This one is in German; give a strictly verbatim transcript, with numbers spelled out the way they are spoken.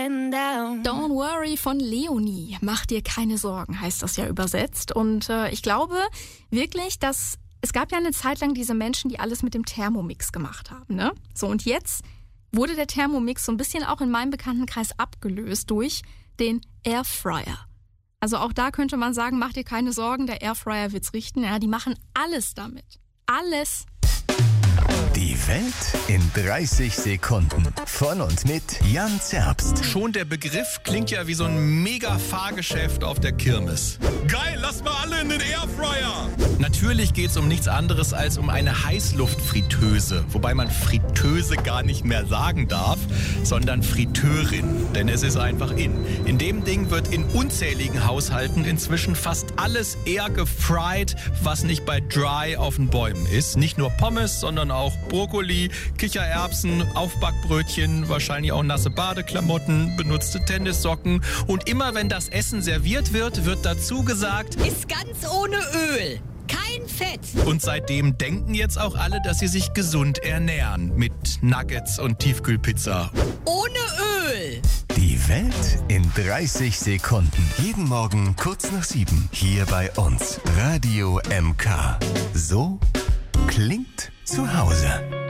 going down. Don't worry von Leonie. Mach dir keine Sorgen, heißt das ja übersetzt. Und äh, ich glaube wirklich, dass es gab ja eine Zeit lang diese Menschen, die alles mit dem Thermomix gemacht haben, ne? So, und jetzt wurde der Thermomix so ein bisschen auch in meinem Bekanntenkreis abgelöst durch den Airfryer. Also auch da könnte man sagen, mach dir keine Sorgen, der Airfryer wird's richten. Ja, die machen alles damit. Alles. Die Welt in dreißig Sekunden. Von und mit Jan Zerbst. Schon der Begriff klingt ja wie so ein Mega-Fahrgeschäft auf der Kirmes. Geil, lass mal alle in den Airfryer! Natürlich geht's um nichts anderes als um eine Heißluftfritteuse. Wobei man Fritteuse gar nicht mehr sagen darf, sondern Fritteurin. Denn es ist einfach in. In dem Ding wird in unzähligen Haushalten inzwischen fast alles air gefried, was nicht bei Dry auf den Bäumen ist. Nicht nur Pommes, sondern auch Brokkoli, Kichererbsen, Aufbackbrötchen, wahrscheinlich auch nasse Badeklamotten, benutzte Tennissocken. Und immer wenn das Essen serviert wird, wird dazu gesagt, ist ganz ohne Öl. Kein Fett. Und seitdem denken jetzt auch alle, dass sie sich gesund ernähren. Mit Nuggets und Tiefkühlpizza. Ohne Öl. Die Welt in dreißig Sekunden. Jeden Morgen kurz nach sieben. Hier bei uns. Radio M K. So klingt zu Hause.